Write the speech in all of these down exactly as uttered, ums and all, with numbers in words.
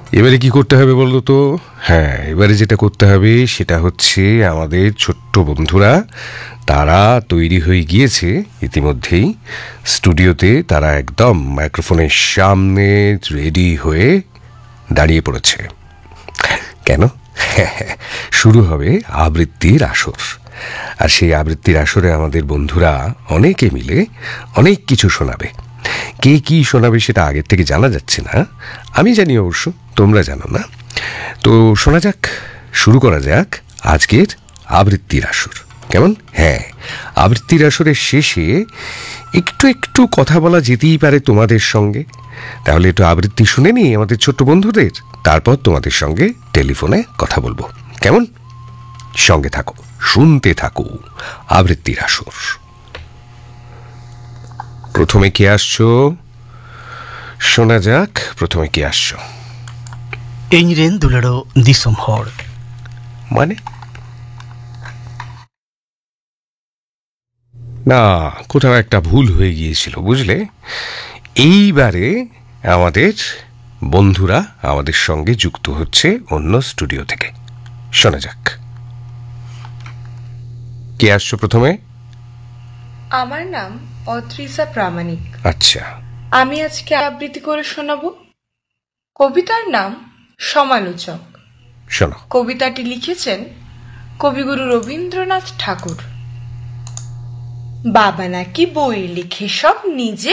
এবারে কি করতে হবে বলো তো? হ্যাঁ, এবারে যেটা করতে হবে সেটা হচ্ছে আমাদের ছোট্ট বন্ধুরা তারা তৈরি হয়ে গিয়েছে ইতিমধ্যেই স্টুডিওতে। তারা একদম মাইক্রোফোনের সামনে রেডি হয়ে দাঁড়িয়ে পড়েছে। কেন? শুরু হবে আবৃত্তির আসর। আর সেই আবৃত্তির আসরে আমাদের বন্ধুরা অনেকে মিলে অনেক কিছু শোনাবে। কে কি শোনাবে সেটা আগের থেকে জানা যাচ্ছে না, আমি জানি অবশ্য, তোমরা জানো না। তো শোনা যাক, শুরু করা যাক আজকের আবৃত্তির আসর। কেমন? হ্যাঁ, আবৃত্তির আসরের শেষে একটু একটু কথা বলা যেতেই পারে তোমাদের সঙ্গে। তাহলে একটু আবৃত্তি শুনে নিই আমাদের ছোট্ট বন্ধুদের, তারপর তোমাদের সঙ্গে টেলিফোনে কথা বলবো। কেমন? সঙ্গে থাকো, শুনতে থাকো আবৃত্তির আসর। প্রথমে কে আসছো শোনা যাক, প্রথমে কে আসছো? ᱤᱧᱨᱮᱱ ᱫᱩᱞᱟᱹᱲᱚ ᱫᱤᱥᱚᱢ ᱦᱚᱲ। মানে না, কোথাও একটা ভুল হয়ে গিয়েছিল বুঝলে। এইবারে আমাদের বন্ধুরা আমাদের সঙ্গে যুক্ত হচ্ছে অন্য স্টুডিও থেকে। শোনা যাক কে আসছো প্রথমে। আমার নাম অত্রিসা প্রামাণিক। আচ্ছা, আমি আজকে আবৃত্তি করে শোনাব। কবিতার নাম সমালোচক। শোনো। কবিতাটি লিখেছেন কবিগুরু রবীন্দ্রনাথ ঠাকুর। বাবা নাকি বই লিখে সব নিজে,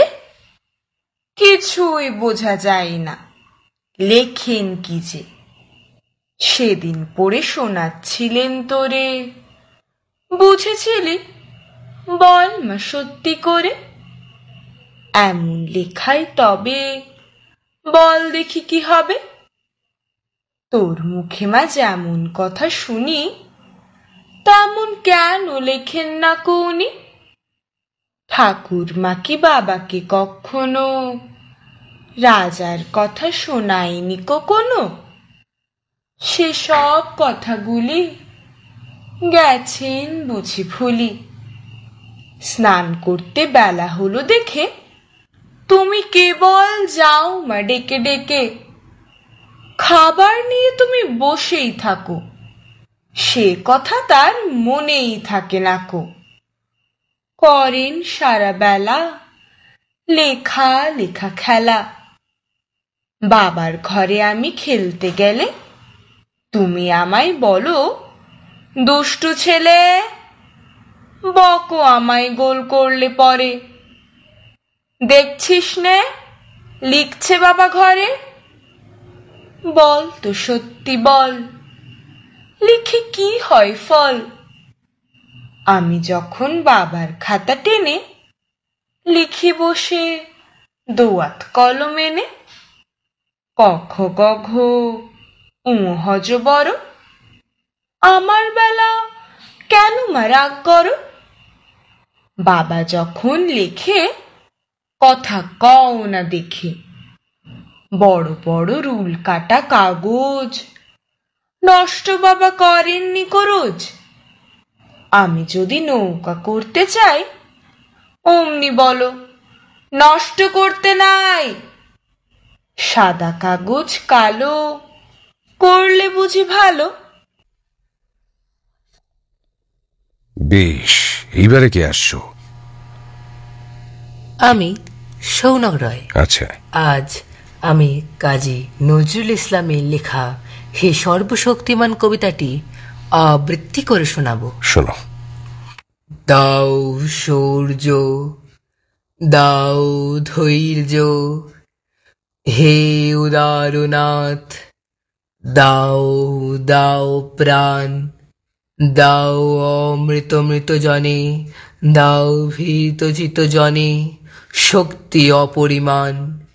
কিছুই বোঝা যায় না লেখেন কি যে। সেদিন পড়ে শোনাচ্ছিলেন তোরে, বুঝেছিলি বল মা সত্যি করে। এমন লেখাই তবে বল দেখি কি হবে। তোর মুখে মা যেমন কথা শুনি, তেমন কেন লেখেন না কৌনি। ঠাকুর মা কি বাবাকে কখনো রাজার কথা শোনায়নি কখনো। সে সব কথাগুলি গেছেন বুঝি ভুলি। স্নান করতে বেলা হলো দেখে তুমি কেবল যাও মা ডেকে ডেকে। খাবার নিয়ে তুমি বসেই থাকো, সে কথা তার মনেই থাকে না কো। করেন সারা বেলা লেখা লেখা খেলা। বাবার ঘরে আমি খেলতে গেলে তুমি আমায় বলো, দুষ্টু ছেলে, বকো আমায় গোল করলে পরে। দেখছিস নে লিখছে বাবা ঘরে, বল তো সত্যি বল, লিখে কি হয় ফল। আমি যখন বাবার খাতা টেনে লিখি বসে দোয়াত কলম এনে। কখ গঘ উঁ হজ বড়, আমার বেলা কেন মা রাগ করো। বাবা যখন লেখে কথা কও না দেখে, বড় বড় রুল কাটা কাগজ নষ্ট বাবা করেননি রোজ। আমি যদি নৌকা করতে চাই, অমনি বলো নষ্ট করতে নাই। সাদা কাগজ কালো করলে বুঝি ভালো। বেশ, এইবারে কে আসছো? আমি সৌনক রয়। আচ্ছা, আজ আমি কাজী নজরুল ইসলামের লেখা হে সর্বশক্তিমান কবিতাটি আবৃত্তি করে শোনাবো। শোনো। দাও সূর্য, দাও ধৈর্য, হে উদারনাথ, দাও দাও প্রাণ। দাও অমৃত মৃত জনে, দাও ভীত চিত জনে শক্তি অপরিমাণ।